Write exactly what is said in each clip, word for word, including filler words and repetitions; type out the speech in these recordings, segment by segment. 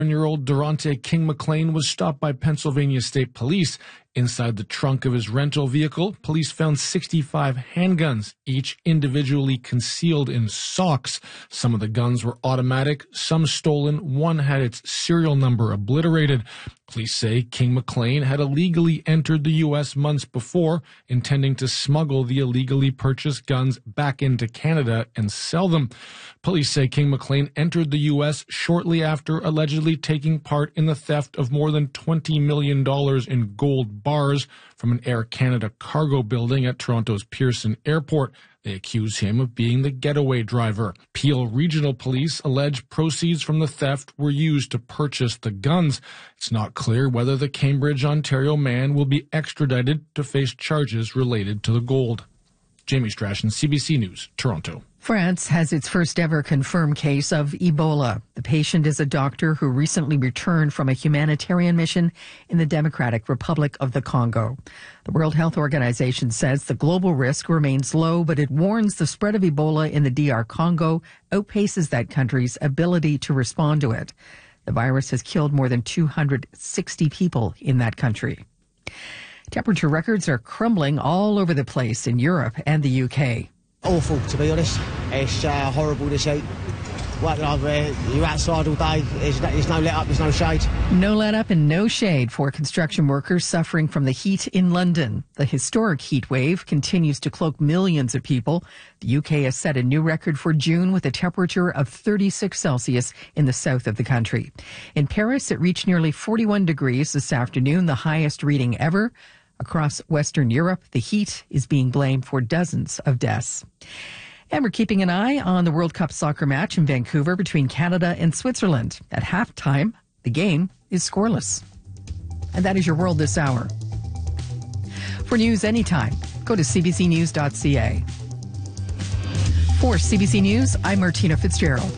Year-old Durante King McLean was stopped by Pennsylvania State Police. Inside the trunk of his rental vehicle, police found sixty-five handguns, each individually concealed in socks. Some of the guns were automatic, some stolen. One had its serial number obliterated. Police say King McLean had illegally entered the U S months before, intending to smuggle the illegally purchased guns back into Canada and sell them. Police say King McLean entered the U S shortly after allegedly taking part in the theft of more than twenty million dollars in gold bars from an Air Canada cargo building at Toronto's Pearson Airport. They accuse him of being the getaway driver. Peel Regional Police allege proceeds from the theft were used to purchase the guns. It's not clear whether the Cambridge, Ontario man will be extradited to face charges related to the gold. Jamie Strachan, C B C News, Toronto. France has its first ever confirmed case of Ebola. The patient is a doctor who recently returned from a humanitarian mission in the Democratic Republic of the Congo. The World Health Organization says the global risk remains low, but it warns the spread of Ebola in the D R Congo outpaces that country's ability to respond to it. The virus has killed more than two hundred sixty people in that country. Temperature records are crumbling all over the place in Europe and the U K. Awful, to be honest. It's uh, horrible this heat. What, like, uh, you're outside all day, there's no, there's no let up, there's no shade. No let up and no shade for construction workers suffering from the heat in London. The historic heat wave continues to cloak millions of people. The U K has set a new record for June with a temperature of thirty-six Celsius in the south of the country. In Paris, it reached nearly forty-one degrees this afternoon, the highest reading ever. Across Western Europe, the heat is being blamed for dozens of deaths. And we're keeping an eye on the World Cup soccer match in Vancouver between Canada and Switzerland. At halftime, the game is scoreless. And that is your world this hour. For news anytime, go to c b c news dot c a. For C B C News, I'm Martina Fitzgerald.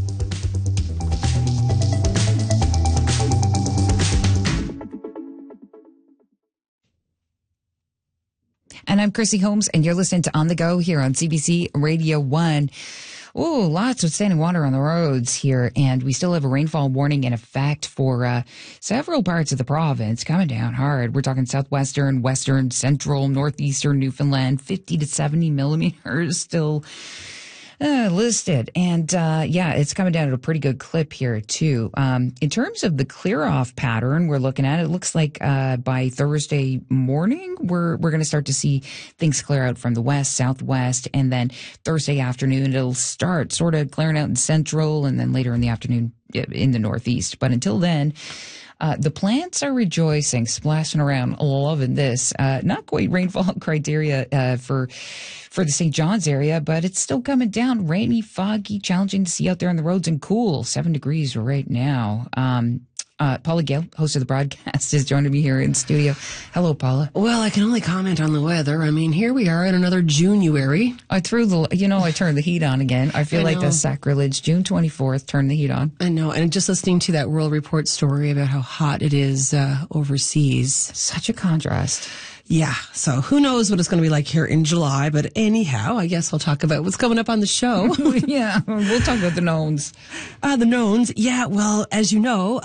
And I'm Chrissy Holmes, and you're listening to On the Go here on C B C Radio one. Ooh, lots of standing water on the roads here, and we still have a rainfall warning in effect for uh, several parts of the province, coming down hard. We're talking southwestern, western, central, northeastern Newfoundland, fifty to seventy millimeters still Uh, listed. And, uh, yeah, it's coming down at a pretty good clip here, too. Um, in terms of the clear off pattern we're looking at, it looks like, uh, by Thursday morning, we're, we're going to start to see things clear out from the west, southwest. And then Thursday afternoon, it'll start sort of clearing out in central and then later in the afternoon in the northeast. But until then, Uh, the plants are rejoicing, splashing around, loving this. Uh, not quite rainfall criteria uh, for for the Saint John's area, but it's still coming down. Rainy, foggy, challenging to see out there on the roads, and cool. Seven degrees right now. Um, uh, Paula Gale, host of the broadcast, is joining me here in studio. Hello, Paula. Well, I can only comment on the weather. I mean, here we are in another January. I threw the, you know, I turned the heat on again. I feel I like that's sacrilege. June twenty-fourth, turn the heat on. I know. And just listening to that World Report story about how hot it is uh, overseas. Such a contrast. Yeah. So who knows what it's going to be like here in July. But anyhow, I guess we'll talk about what's coming up on the show. Yeah. We'll talk about the knowns. Uh, the knowns. Yeah. Well, as you know,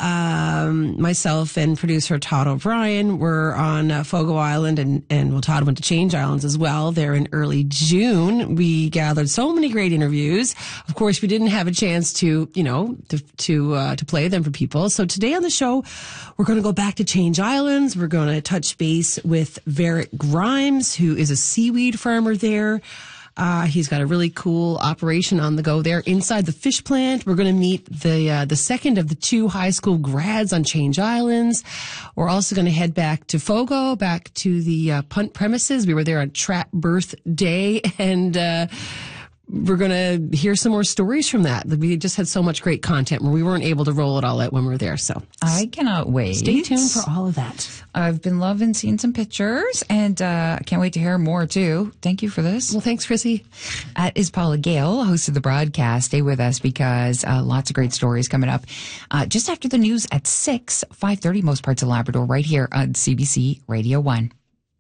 um, myself and producer Todd O'Brien were on uh, Fogo Island, and, and well, Todd went to Change Islands as well there in early June. We gathered so many great interviews. Of course, we didn't have a chance to, you know, to, to, uh, to play them for people. So today on the show, we're going to go back to Change Islands. We're going to touch base with Verritt Grimes, who is a seaweed farmer there. Uh, he's got a really cool operation on the go there inside the fish plant. We're going to meet the uh, the second of the two high school grads on Change Islands. We're also going to head back to Fogo, back to the uh, punt premises. We were there on Trap Birth Day, and uh we're going to hear some more stories from that. We just had so much great content where we weren't able to roll it all out when we were there. So I cannot wait. Stay tuned for all of that. I've been loving seeing some pictures, and uh, I can't wait to hear more, too. Thank you for this. Well, thanks, Chrissy. That is Paula Gale, host of the broadcast. Stay with us because uh, lots of great stories coming up. Uh, just after the news at six, five thirty, most parts of Labrador, right here on C B C Radio one.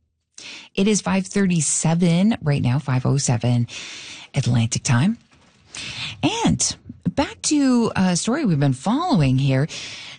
It is five thirty-seven right now, five oh seven Atlantic time. And back to a story we've been following here.